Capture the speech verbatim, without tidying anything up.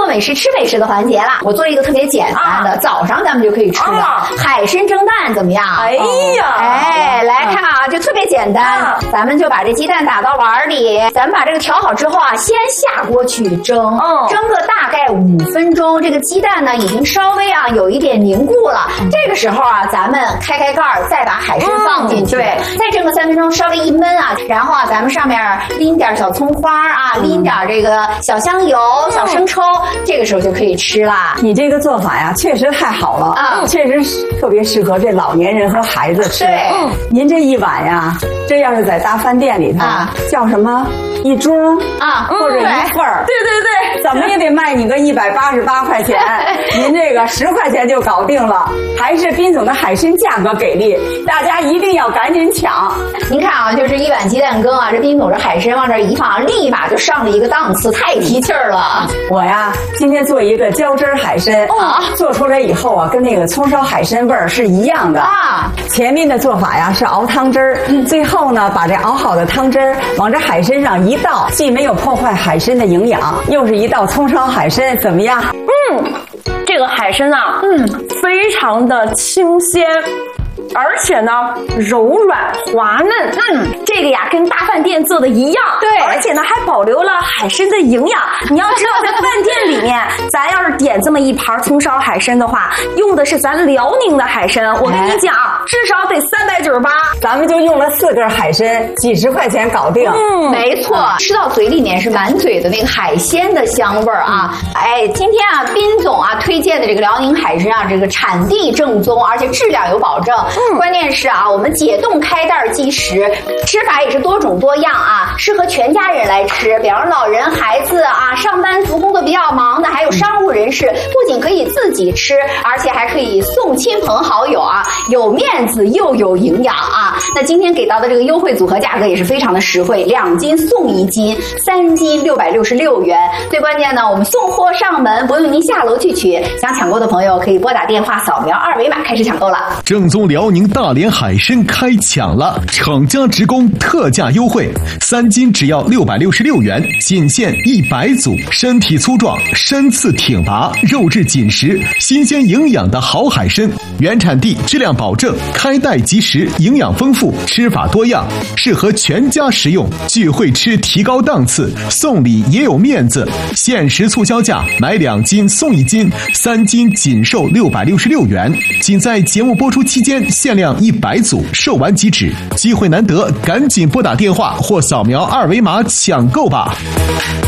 美食吃美食的环节了。我做一个特别简单的，啊、早上咱们就可以吃的、啊、海参蒸蛋，怎么样？ 哎呀， 哎，来看啊，就特别简单、啊，咱们就把这鸡蛋打到碗里，咱们把这个调好之后啊，先下锅去蒸，嗯，蒸个大概五分钟，这个鸡蛋呢已经稍微啊有一点凝固了，嗯、这个时候啊，咱们开开盖儿，再把海参放进去，嗯、对，再蒸个三分钟，稍微一焖啊，然后啊，咱们上面淋点小葱花啊，嗯、淋点这个小香油、嗯、小生抽，这个时候就可以吃啦。 你这个做法呀，确实太好了啊，确实特别适合这老年人和孩子吃。 对， 嗯、您这一碗呀，这要是在大饭店里头，啊、叫什么一盅啊，或者一份儿， 对对对， 怎么也得卖你个一百八十八块钱，您这个十块钱就搞定了，还是宾总的海参价格给力，大家一定要赶紧抢。 您看啊，就是一碗鸡蛋羹啊，这宾总这海参往这一放，立马就上了一个档次，太提气儿了。 我呀，今天做一个浇汁海参啊，做出来以后啊，跟那个葱烧海参味儿是一样的啊。前面的做法呀是熬汤汁儿，嗯，最后呢把这熬好的汤汁儿往这海参上一倒，既没有破坏海参的营养，又是一道葱烧海参，怎么样？ 嗯，这个海参啊，嗯，非常的清鲜。而且呢，柔软滑嫩，嗯，这个呀跟大饭店做的一样， 对， 而且呢还保留了海参的营养。你要知道，在饭店里面，咱要是点这么一盘葱烧海参的话，用的是咱辽宁的海参，我跟你讲，至少得三百九十八， 咱们就用了四根海参，几十块钱搞定。 嗯，没错，嗯、吃到嘴里面是满嘴的那个海鲜的香味儿啊！嗯、哎，今天啊，宾总啊推荐的这个辽宁海参啊，这个产地正宗，而且质量有保证。嗯，关键是啊，我们解冻开袋即食，吃法也是多种多样啊，适合全家人来吃。比方说老人、孩子啊，上班族工作比较忙的，还有商务人士，不仅可以自己吃，而且还可以送亲朋好友啊，有面子又有营养啊。那今天给到的这个优惠组合价格也是非常的实惠，两斤送一斤，三斤六百六十六元。最关键呢，我们送货上门，不用您下楼去取。想抢购的朋友可以拨打电话扫描二维码开始抢购了。 正宗辽宁大连海参开抢了，厂家直供特价优惠，三斤只要六百六十六元，仅限一百组，身体粗壮，身次挺拔，肉质紧实，新鲜营养的好海参，原产地，质量保证，开袋即食，营养丰富，吃法多样，适合全家食用。聚会吃提高档次，送礼也有面子。限时促销价，买两斤送一斤，三斤仅售六百六十六元，仅在节目播出期间限量一百组，售完即止，机会难得，赶紧拨打电话或扫描二维码抢购吧。